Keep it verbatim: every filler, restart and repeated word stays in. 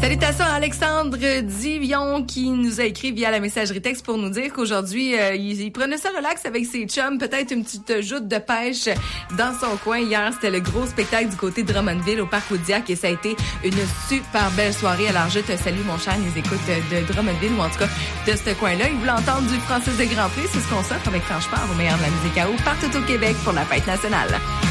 Salutations à Alexandre Divion qui nous a écrit via la messagerie texte pour nous dire qu'aujourd'hui, euh, il, il prenait ça relax avec ses chums, peut-être une petite joute de pêche dans son coin. Hier, c'était le gros spectacle du côté de Drummondville au Parc Audiac et ça a été une super belle soirée. Alors, je te salue, mon cher, les écoutes de Drummondville ou en tout cas de ce coin-là. Il voulait entendre du Francis de Grandpré, c'est ce qu'on s'offre avec Franche Part au meilleur de la musique à eau partout au Québec pour la fête nationale.